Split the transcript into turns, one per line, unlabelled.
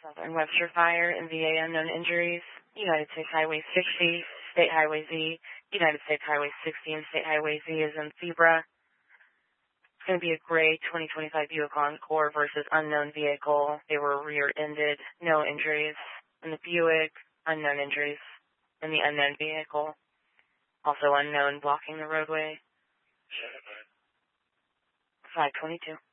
Southern Webster Fire and VA unknown injuries. United States Highway 60, State Highway Z, United States Highway 60 and State Highway Z is in Zebra. It's going to be a gray 2025 Buick Encore versus unknown vehicle. They were rear-ended, no injuries. In the Buick, unknown injuries. In the unknown vehicle, also unknown blocking the roadway. 522.